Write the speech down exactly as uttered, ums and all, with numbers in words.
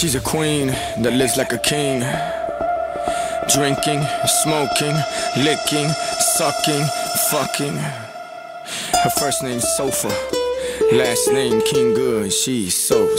She's a queen that lives like a king. Drinking, smoking, licking, sucking, fucking. Her first name's Sofa, last name King Good. She's so